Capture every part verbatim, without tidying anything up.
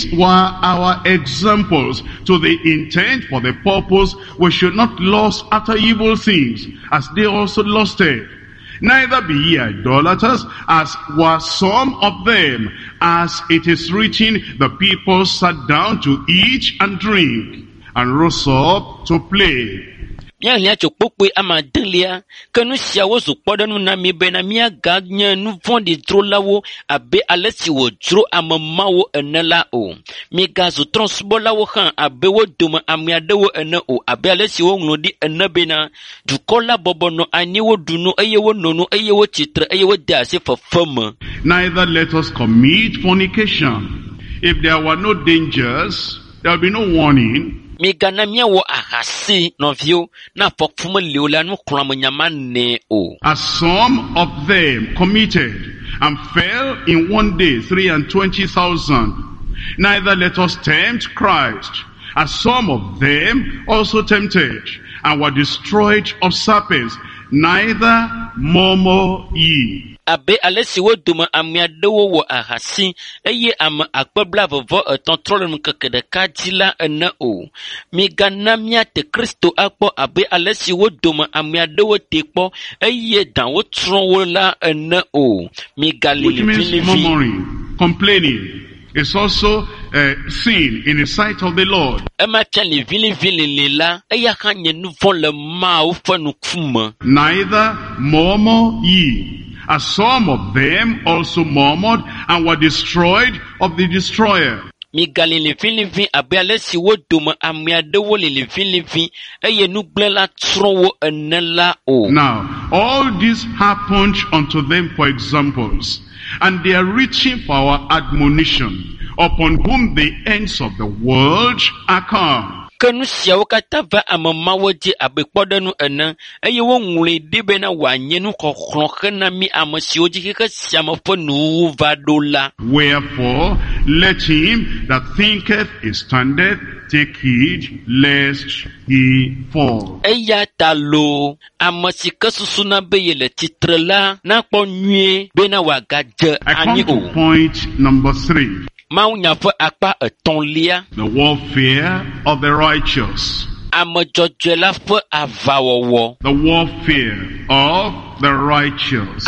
were our examples, to the intent for the purpose we should not lust after evil things, as they also lusted. Neither be ye idolaters, as were some of them, as it is written, the people sat down to eat and drink, and rose up to play. Mia lia chokpokwe ama delia kanu sia wo zukpoda nu na mi be na mia ga nya nu vondi dro lawo abe alesi wo dro amama wo enela o mi ga zo transbola wo han abe wo duma amia de wo ene o abe alesi wo nudi ene be na du kola bobono ani wo dunu eye wo nonu eye wo chitre eye wo dase for fama. Neither let us commit fornication. If there were no dangers, there will be no warning. Migana mia wo ahasi novio na pokfumo leola no kramo nyama ne o. As some of them committed and fell in one day three and twenty thousand. Neither let us tempt Christ, as some of them also tempted and were destroyed of serpents. Neither murmur ye. Abe alesi wo duma amia dewo wo ahasi eye am akpabla vovo etontrole nkekede kadila ene o mi ganamia te Kristo akpo abe alesi wo duma amia dewo tekpo eye dan wo tron wo la ene o mi galili filifi murmuring, complaining is also uh, sin in the sight of the Lord. Ema chali vili vili lela eya kanye nu von le ma o fanu kuma. Neither murmur ye, as some of them also murmured and were destroyed of the destroyer. Mi galili filifi abe alesi wo duma amia dewo lili filifi eye nu glela tron wo enela o. Now all this happened unto them for examples, and they are reaching for our admonition, upon whom the ends of the world are come. Kanu sia wakata va amama waje abekpodanu ena eye wo nwule debe na wanye nu kokron na mi amasi oji keke siama fo nu va dola. Wherefore let him that thinketh he standeth take heed lest he fall. Eya talo amasi kasusuna beyele titrela na kpo nwie be na wagaje ani o. I come to point number three. The warfare of the righteous. The warfare of the righteous.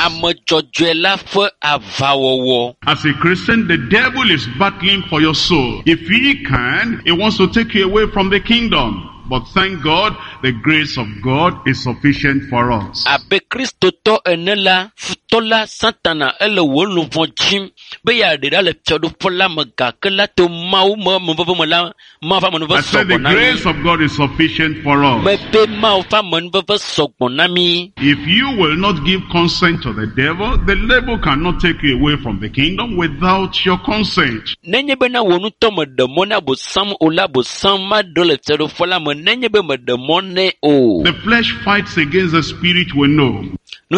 As a Christian, the devil is battling for your soul. If he can, he wants to take you away from the kingdom. But thank God, the grace of God is sufficient for us. Abe Kristo to enela futola santana ele wonu vonchim be ya de la piodo pola magakela to mau mo mo mo la ma fa mo no so. The grace of God is sufficient for us. Me be ma fa mo no so bonami. If you will not give consent to the devil, the devil cannot take you away from the kingdom without your consent. Nenye be na wonu to mo de mona bo sam ola bo sam ma do le piodo pola mo. The flesh fights against the spirit, we know. And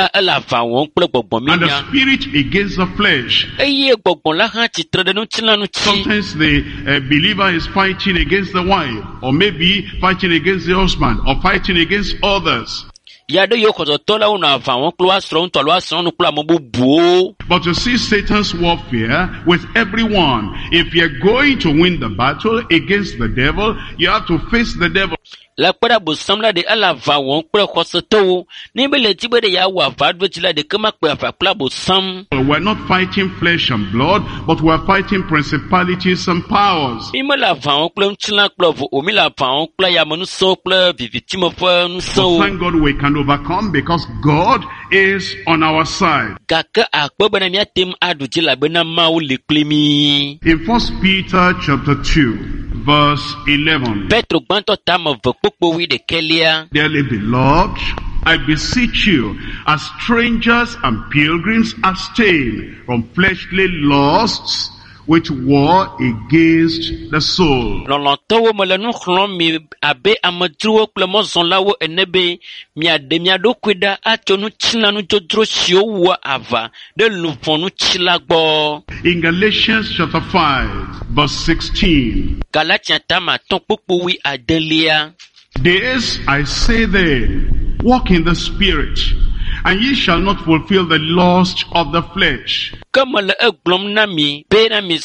the spirit against the flesh. Sometimes the uh, believer is fighting against the wife, or maybe fighting against the husband, or fighting against others. But you see Satan's warfare with everyone. If you're going to win the battle against the devil, you have to face the devil. La kwada busamla de ala va won kure khosoto ni bele tibe de ya wa va dwetila de kama kwe fa kla busam. We're not fighting flesh and blood, but we're fighting principalities and powers. Imela va won kule mchila kle vo omila va won kule ya manu so kule vivitimo fo nu so. Thank God we can overcome because God is on our side. Kaka akpo bana mi atem adujila bena ma wo le klemi. In First Peter chapter two verse eleven. Petro gbanto tama vo Dearly beloved, I beseech you, as strangers and pilgrims, abstain from fleshly lusts which war against the soul. In Galatians chapter five, verse sixteen. This I say then, walk in the spirit, and ye shall not fulfill the lust of the flesh.